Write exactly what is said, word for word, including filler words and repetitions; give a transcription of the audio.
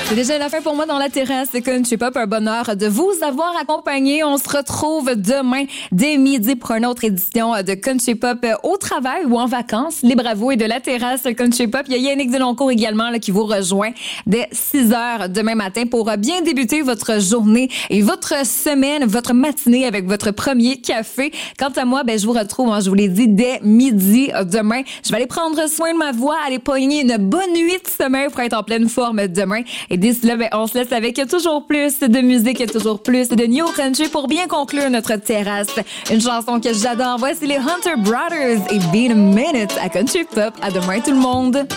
C'est déjà la fin pour moi dans la terrasse de Country Pop. Un bonheur de vous avoir accompagné. On se retrouve demain dès midi pour une autre édition de Country Pop au travail ou en vacances. Libre à vous et de la terrasse Country Pop. Il y a Yannick Deloncourt également là, qui vous rejoint dès six heures demain matin pour bien débuter votre journée et votre semaine, votre matinée avec votre premier café. Quant à moi, ben je vous retrouve, hein, je vous l'ai dit, dès midi demain. Je vais aller prendre soin de ma voix, aller pogner une bonne nuit de sommeil pour être en pleine forme demain. Et d'ici là, ben, on se laisse avec toujours plus de musique et toujours plus de New Country pour bien conclure notre terrasse. Une chanson que j'adore. Voici les Hunter Brothers et Been a Minute à Country Pop. À demain tout le monde.